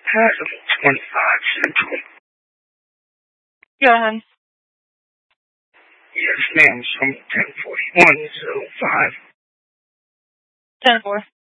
Adam 25 Central. Yeah, hon. Yes, ma'am. From 104105. 10-4.